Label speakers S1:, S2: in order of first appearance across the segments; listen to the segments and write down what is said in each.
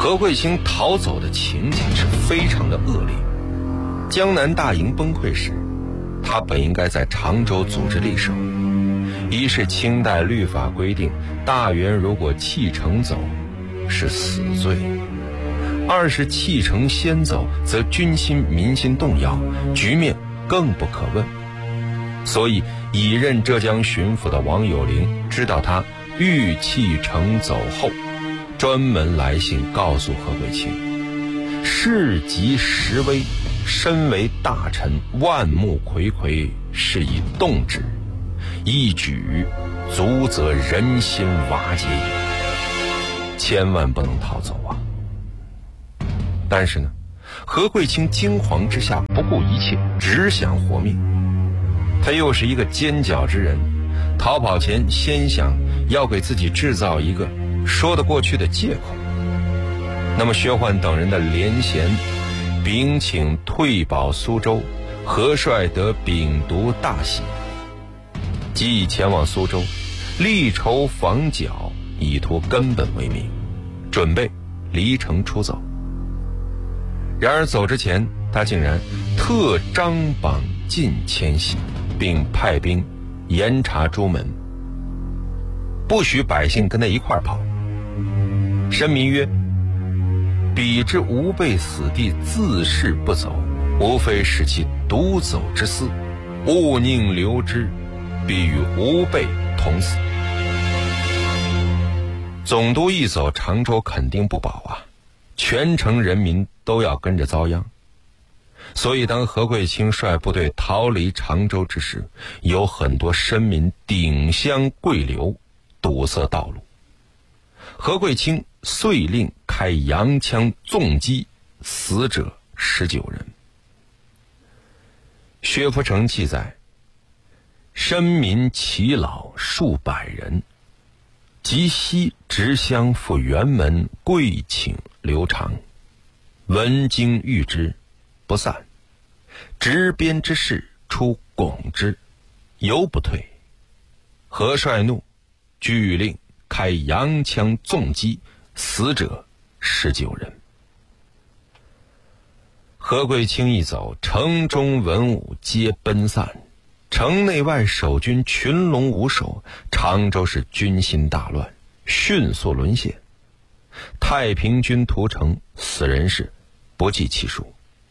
S1: 何贵清逃走的情景是非常的恶劣。江南大营崩溃时，他本应该在常州组织力守。一是清代律法规定，大员如果弃城走是死罪；二是弃城先走，则军心民心动摇，局面更不可问。所以已任浙江巡抚的王有龄知道他欲弃城走后，专门来信告诉何贵清，事急时危，身为大臣，万目睽睽，是以动之，一举足则人心瓦解也，千万不能逃走啊！但是呢，何贵清惊惶之下不顾一切，只想活命。他又是一个奸狡之人，逃跑前先想要给自己制造一个说得过去的借口。那么薛焕等人的联衔禀请退保苏州，何帅得秉烛大喜，即已前往苏州，力筹防剿，以图根本为名，准备离城出走。然而走之前，他竟然特张榜禁迁徙，并派兵严查朱门，不许百姓跟他一块跑。申民曰：彼之吾辈死地自誓不走，无非使其独走之思，勿宁留之，必与吾辈同死。总督一走，常州肯定不保啊，全城人民都要跟着遭殃。所以当何贵清率部队逃离常州之时，有很多绅民顶香跪流，堵塞道路。何贵清遂令开洋枪纵击，死者19人。薛福成记载，绅民耆老数百人，及夕执香赴辕门跪请刘长，闻经谕之，不散。执鞭之士出拱之，犹不退。何帅怒，据令开洋枪纵击，死者19人。何贵清一走，城中文武皆奔散，城内外守军群龙无首，常州是军心大乱，迅速沦陷。太平军屠城，死人是不计其数。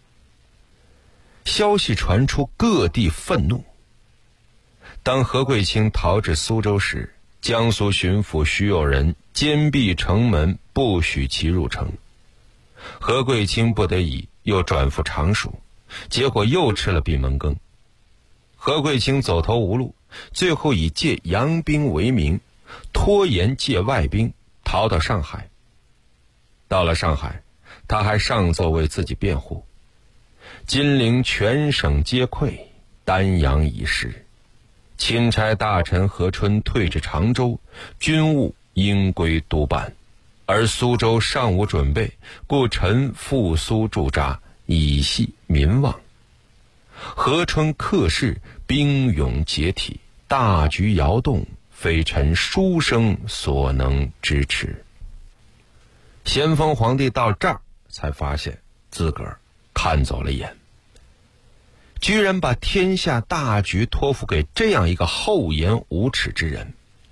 S1: 消息传出，各地愤怒。当何贵清逃至苏州时，江苏巡抚徐有仁坚闭城门，不许其入城。何贵清不得已又转赴常熟，结果又吃了闭门羹。何贵清走投无路，最后以借洋兵为名，拖延借外兵，逃到上海。到了上海，他还上奏为自己辩护：金陵全省皆溃，丹阳已失，钦差大臣何春退至常州，军务应归督办，而苏州尚无准备，故臣赴苏驻扎，以系民望。何春克事，兵勇解体，大局摇动，非臣书生所能支持。咸丰皇帝到这儿才发现自个儿看走了眼，居然把天下大局托付给这样一个厚颜无耻之人。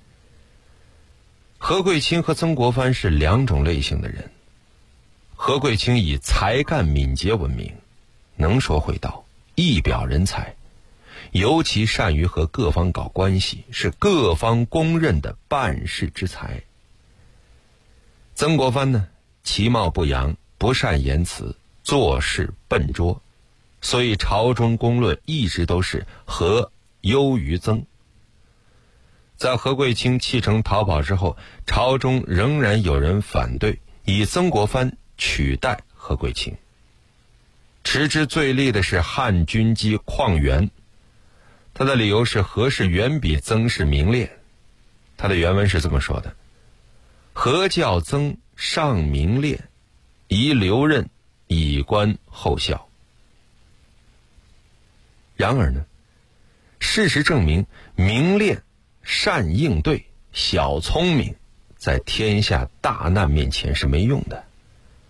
S1: 何贵清和曾国藩是两种类型的人。何贵清以才干敏捷闻名，能说会道，一表人才，尤其善于和各方搞关系，是各方公认的办事之才。曾国藩呢，其貌不扬，不善言辞，做事笨拙，所以朝中公论一直都是何优于曾。在何贵清弃城逃跑之后，朝中仍然有人反对以曾国藩取代何贵清。持之最厉的是汉军机况元，他的理由是何氏远比曾氏明烈。他的原文是这么说的：何教曾尚明烈，宜留任，以观后效。然而呢，事实证明，明练、善应对、小聪明，在天下大难面前是没用的。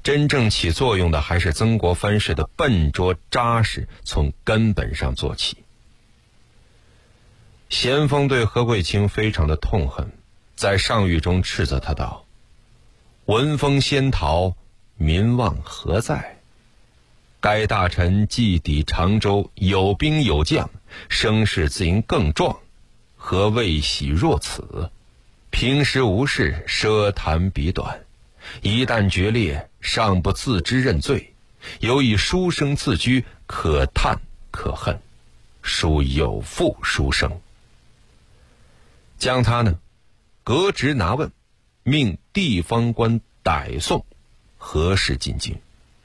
S1: 真正起作用的还是曾国藩式的笨拙扎实，从根本上做起。咸丰对何贵卿非常的痛恨，在上谕中斥责他道：闻风先逃，民望何在？该大臣既抵常州，有兵有将，声势自应更壮，何未喜若此？平时无事，奢谈笔短，一旦决裂，尚不自知认罪，有以书生自居，可叹可恨，属有负书生。将他呢革职拿问，命地方官逮送，何事进京。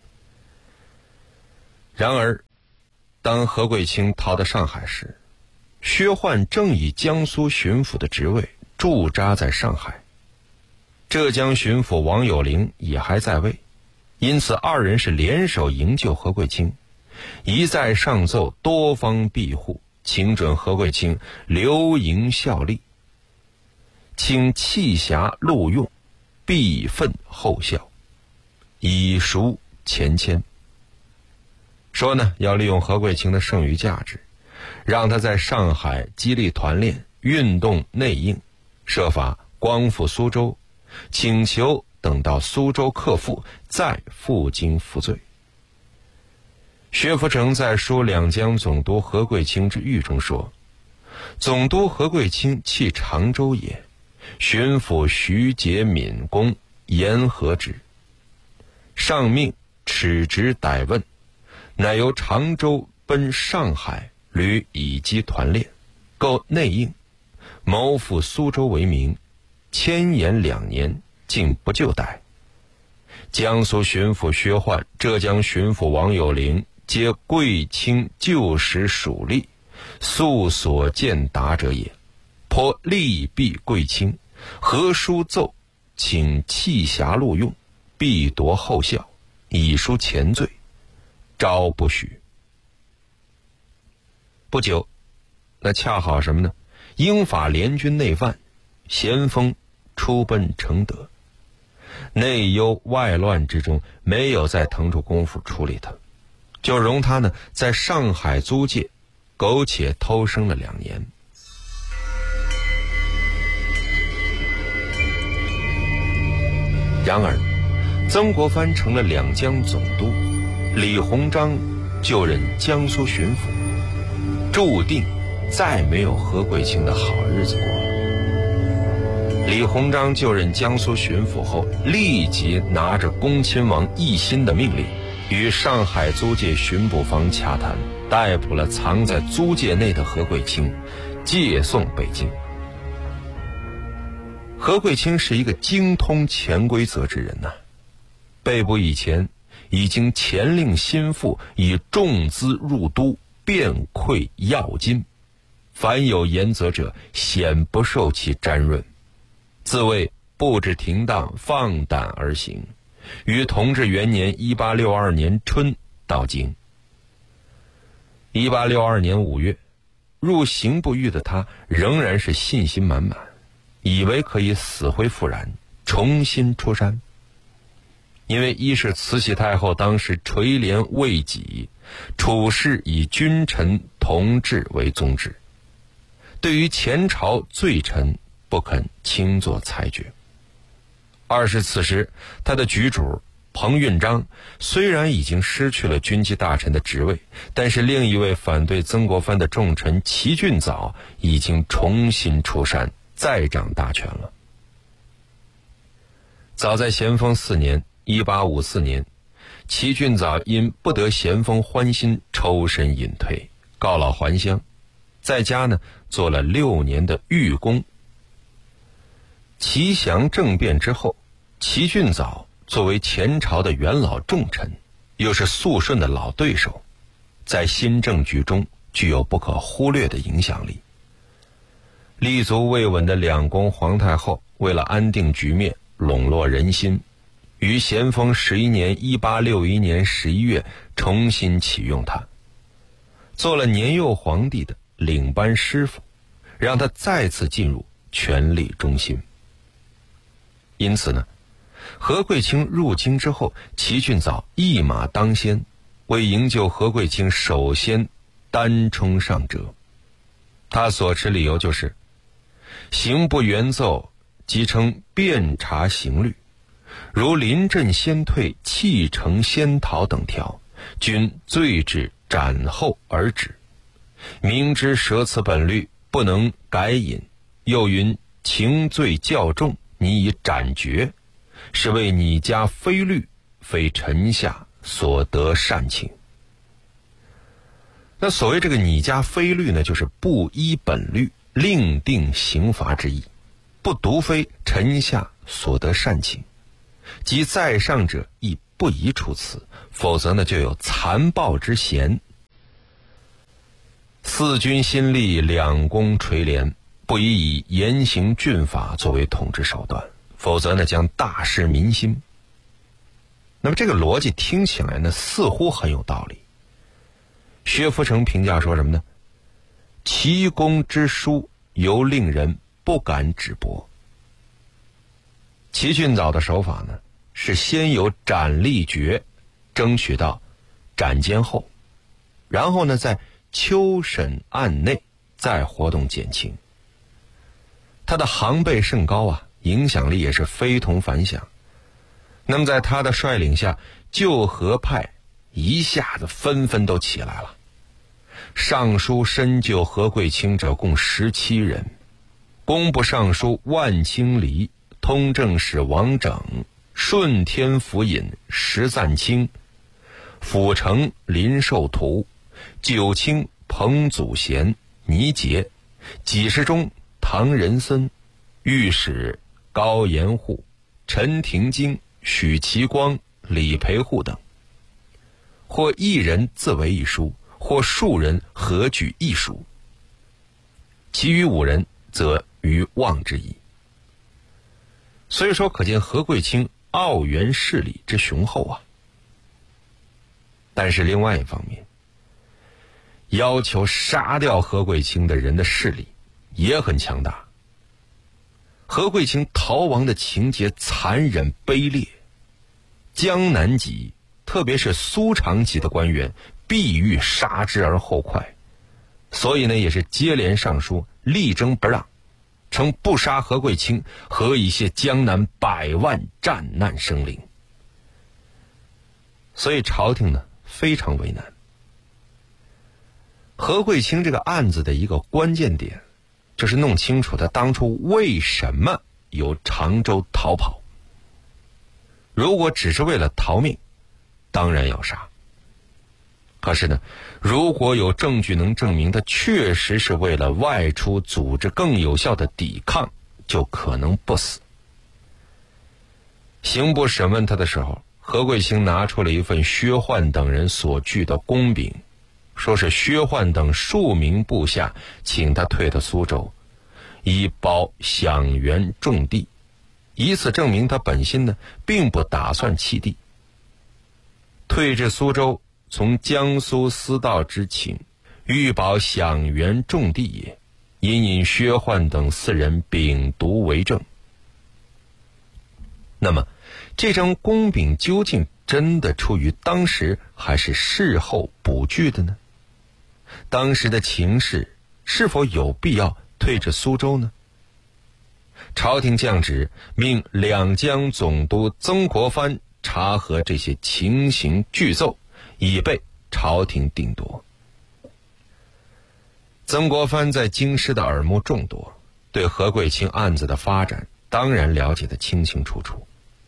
S1: 然而当何贵卿逃到上海时，薛焕正以江苏巡抚的职位驻扎在上海，浙江巡抚王有龄也还在位，因此二人是联手营救何贵卿，一再上奏多方庇护，请准何贵卿留营效力，请弃侠录用，必奋后效，以赎前迁。说呢，要利用何贵卿的剩余价值，让他在上海激励团练，运动内应，设法光复苏州，请求等到苏州克复，再赴京服罪。薛福成在书两江总督何贵卿之谕中说：总督何贵卿弃常州也，巡抚徐节敏公言何之？上命耻职逮问，乃由常州奔上海，屡以机团练，构内应，谋赴苏州为名，迁延2年，竟不就逮。江苏巡抚薛焕、浙江巡抚王有龄皆贵卿旧时属吏，素所见达者也，颇利弊贵卿，何书奏请弃侠录用，必夺后效，以赎前罪，招不许。不久，那恰好什么呢？英法联军内犯，咸丰出奔承德，内忧外乱之中，没有再腾出功夫处理他，就容他呢在上海租界苟且偷生了2年。然而曾国藩成了两江总督，李鸿章就任江苏巡抚，注定再没有何贵卿的好日子过了。李鸿章就任江苏巡抚后，立即拿着恭亲王奕欣的命令，与上海租界巡捕房洽谈，逮捕了藏在租界内的何贵卿，借送北京。何贵卿是一个精通潜规则之人呐，被捕以前已经前令心腹以重资入都，遍馈要津，凡有言责者，显不受其沾润，自谓布置停当，放胆而行，于同治元年1862年春到京。1862年5月，入刑部狱的他仍然是信心满满，以为可以死灰复燃，重新出山。因为一是慈禧太后当时垂帘为己，处事以君臣同治为宗旨，对于前朝罪臣不肯轻作裁决。二是此时他的局主彭运章虽然已经失去了军机大臣的职位，但是另一位反对曾国藩的重臣齐俊藻已经重新出山，再掌大权了。早在咸丰4年1854年，齐俊藻因不得咸丰欢心，抽身隐退，告老还乡，在家呢做了6年的御工。齐祥政变之后，齐俊藻作为前朝的元老重臣，又是肃顺的老对手，在新政局中具有不可忽略的影响力。立足未稳的两宫皇太后为了安定局面，笼络人心，于咸丰11年1861年11月重新启用他，做了年幼皇帝的领班师傅，让他再次进入权力中心。因此呢， 何贵卿入京之后，齐俊藻一马当先，为营救何贵卿首先单冲上辙。他所持理由就是刑部原奏即称遍查刑律，如临阵先退、弃城先逃等条，均罪至斩后而止。明知舍此本律不能改引，又云情罪较重，拟以斩决，是为拟加非律，非臣下所得善情。那所谓这个拟加非律呢，就是不依本律另定刑罚之意，不独非臣下所得善情，即在上者亦不宜出此，否则呢就有残暴之嫌。四军心力，两公垂帘，不宜以严刑峻法作为统治手段，否则呢将大失民心。那么这个逻辑听起来呢似乎很有道理。薛福成评价说什么呢？其公之书，犹令人不敢止薄。齐俊藻的手法呢，是先由斩立决争取到斩监后，然后呢在秋审案内再活动减轻。他的行辈甚高啊，影响力也是非同凡响。那么在他的率领下，救和派一下子纷纷都起来了。上书深救何贵卿者共17人，工部尚书万清黎、通政使王整、顺天府尹石赞清、府丞林寿图、九卿彭祖贤、倪杰、给事中唐仁森、御史高延户、陈廷京、许其光、李培户等，或一人自为一书，或数人合举一书，其余5人则于望之矣。所以说可见何贵卿奥援势力之雄厚啊。但是另外一方面，要求杀掉何贵卿的人的势力也很强大。何贵卿逃亡的情节残忍卑劣，江南籍特别是苏常籍的官员必欲杀之而后快，所以呢也是接连上书力争不让，称不杀何贵卿，何以谢江南100万战难生灵。所以朝廷呢非常为难。何贵卿这个案子的一个关键点，就是弄清楚他当初为什么由常州逃跑。如果只是为了逃命，当然要杀。可是呢，如果有证据能证明他确实是为了外出组织更有效的抵抗，就可能不死。刑部审问他的时候，何贵卿拿出了一份薛焕等人所具的公禀，说是薛焕等数名部下请他退到苏州，以保饷园种地，以此证明他本心呢并不打算弃地。退至苏州，从江苏司道之请，欲保饷园种地也，因引薛焕等4人秉读为证。那么这张公禀究竟真的出于当时还是事后补具的呢？当时的情势是否有必要退至苏州呢？朝廷降旨命两江总督曾国藩查核这些情形具奏，以备朝廷定夺。曾国藩在京师的耳目众多，对何贵卿案子的发展当然了解得清清楚楚。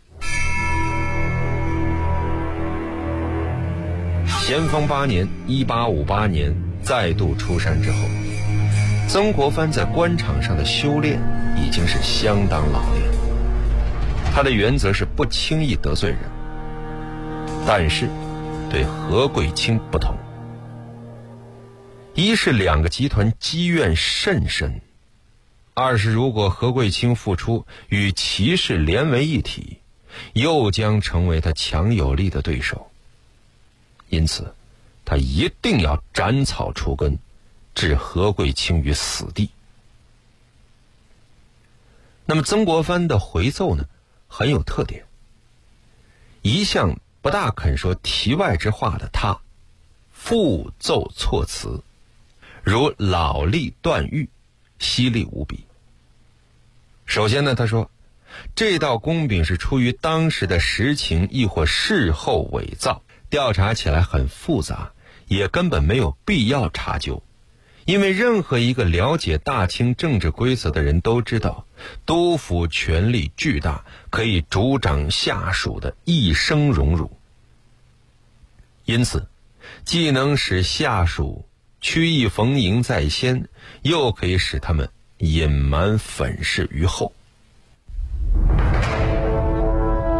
S1: 咸丰8年1858年再度出山之后，曾国藩在官场上的修炼已经是相当老练。他的原则是不轻易得罪人，但是对何贵卿不同。一是2个集团积怨甚深，二是如果何贵卿复出与齐氏连为一体，又将成为他强有力的对手。因此他一定要斩草除根，置何贵卿于死地。那么曾国藩的回奏呢很有特点， 一向不大肯说题外之话的他，复奏措辞，如老历断狱，犀利无比。首先呢，他说这道公禀是出于当时的实情，亦或事后伪造，调查起来很复杂，也根本没有必要查究。因为任何一个了解大清政治规则的人都知道，督府权力巨大，可以主掌下属的一生荣辱。因此，既能使下属曲意逢迎在先，又可以使他们隐瞒粉饰于后。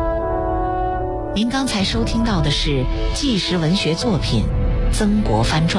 S2: 您刚才收听到的是纪实文学作品《曾国藩传》。